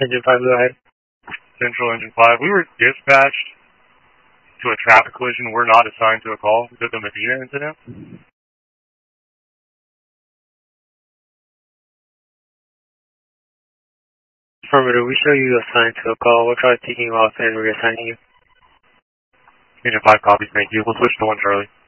Engine 5, go ahead. Central Engine 5. We were dispatched to a traffic collision. We're not assigned to a call. Is it the Medina incident? Affirmative, we show you assigned to a call. We'll try taking you off and reassigning you. Engine 5 copies, thank you. We'll switch to 1 Charlie.